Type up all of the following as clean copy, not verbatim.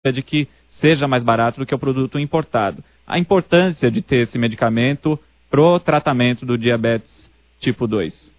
de que seja mais barato do que o produto importado. A importância de ter esse medicamento pro tratamento do diabetes tipo 2.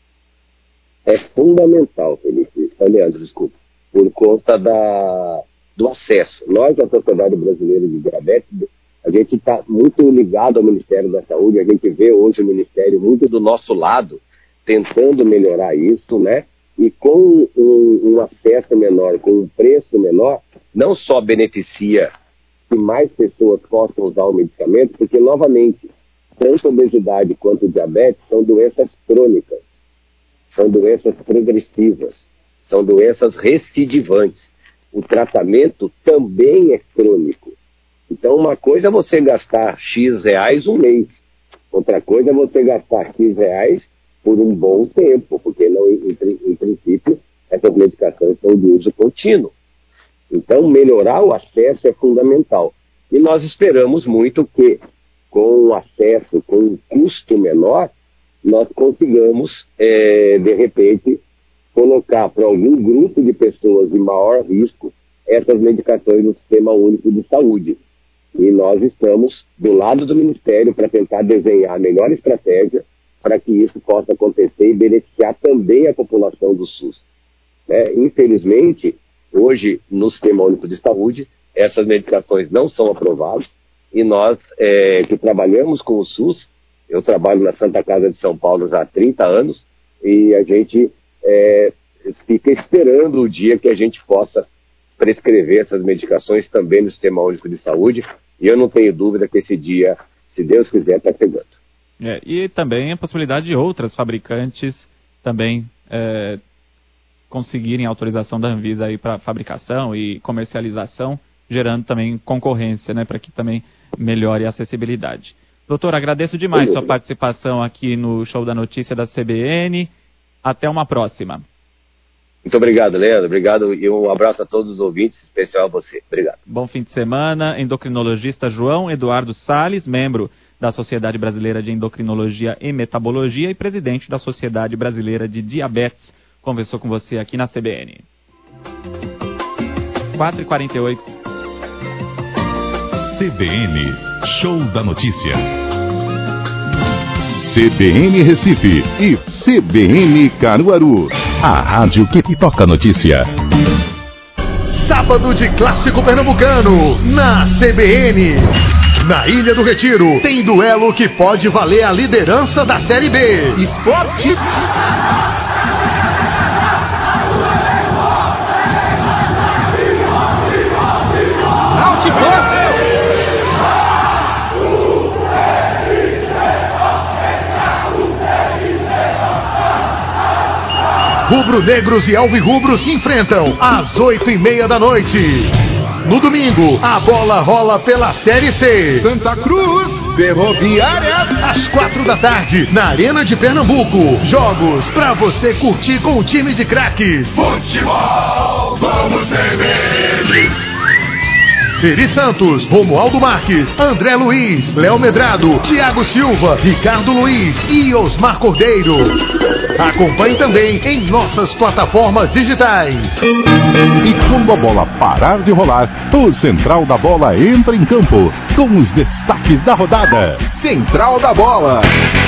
É fundamental, Leandro, desculpa, por conta do acesso. Nós, da Sociedade Brasileira de Diabetes, a gente está muito ligado ao Ministério da Saúde, a gente vê hoje o Ministério muito do nosso lado, tentando melhorar isso, né? E com um acesso menor, com um preço menor, não só beneficia que mais pessoas possam usar o medicamento, porque, novamente, tanto a obesidade quanto o diabetes são doenças crônicas, são doenças progressivas, são doenças recidivantes. O tratamento também é crônico. Então, uma coisa é você gastar X reais um mês, outra coisa é você gastar X reais por um bom tempo, porque não, em princípio, essas medicações são de uso contínuo. Então, melhorar o acesso é fundamental. E nós esperamos muito que, com o acesso, com um custo menor, nós consigamos, de repente, colocar para algum grupo de pessoas de maior risco essas medicações no Sistema Único de Saúde. E nós estamos do lado do Ministério para tentar desenhar a melhor estratégia para que isso possa acontecer e beneficiar também a população do SUS. Infelizmente, hoje, no Sistema Único de Saúde, essas medicações não são aprovadas e nós, que trabalhamos com o SUS, eu trabalho na Santa Casa de São Paulo já há 30 anos e a gente fica esperando o dia que a gente possa prescrever essas medicações também no Sistema Único de Saúde e eu não tenho dúvida que esse dia, se Deus quiser, está chegando. E também a possibilidade de outras fabricantes também conseguirem autorização da Anvisa para fabricação e comercialização, gerando também concorrência, né, para que também melhore a acessibilidade. Doutor, agradeço demais sua participação aqui no Show da Notícia da CBN. Até uma próxima. Muito obrigado, Leandro. Obrigado e um abraço a todos os ouvintes, especial a você. Obrigado. Bom fim de semana. Endocrinologista João Eduardo Salles, membro da Sociedade Brasileira de Endocrinologia e Metabologia e presidente da Sociedade Brasileira de Diabetes, conversou com você aqui na CBN. 4h48. CBN, Show da Notícia. CBN Recife e CBN Caruaru. A rádio que toca a notícia. Sábado de Clássico Pernambucano, na CBN. Na Ilha do Retiro, tem duelo que pode valer a liderança da Série B. Esporte. Rubro-negros e alvirrubros se enfrentam às 8h30 da noite. No domingo, a bola rola pela Série C. Santa Cruz, Ferroviária, às 4 da tarde, na Arena de Pernambuco. Jogos pra você curtir com o time de craques. Futebol, vamos ver. Feri Santos, Romualdo Marques, André Luiz, Léo Medrado, Thiago Silva, Ricardo Luiz e Osmar Cordeiro. Acompanhe também em nossas plataformas digitais. E quando a bola parar de rolar, o Central da Bola entra em campo com os destaques da rodada. Central da Bola.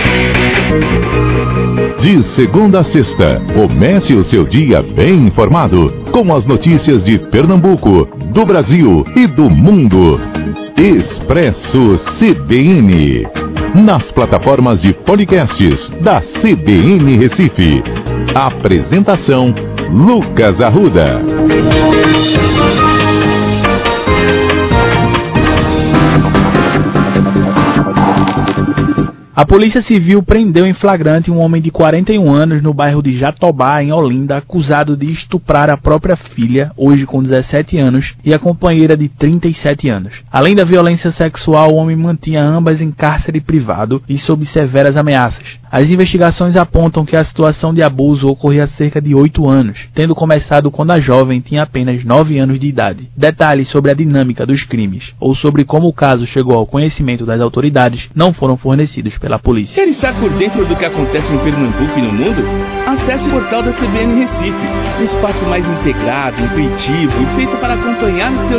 De segunda a sexta, comece o seu dia bem informado com as notícias de Pernambuco, do Brasil e do mundo. Expresso CBN. Nas plataformas de podcasts da CBN Recife. Apresentação: Lucas Arruda. A Polícia Civil prendeu em flagrante um homem de 41 anos no bairro de Jatobá, em Olinda, acusado de estuprar a própria filha, hoje com 17 anos, e a companheira de 37 anos. Além da violência sexual, o homem mantinha ambas em cárcere privado e sob severas ameaças. As investigações apontam que a situação de abuso ocorria há cerca de 8 anos, tendo começado quando a jovem tinha apenas 9 anos de idade. Detalhes sobre a dinâmica dos crimes, ou sobre como o caso chegou ao conhecimento das autoridades, não foram fornecidos pela polícia. Quer estar por dentro do que acontece em Pernambuco e no mundo? Acesse o portal da CBN Recife, um espaço mais integrado, intuitivo e feito para acompanhar o seu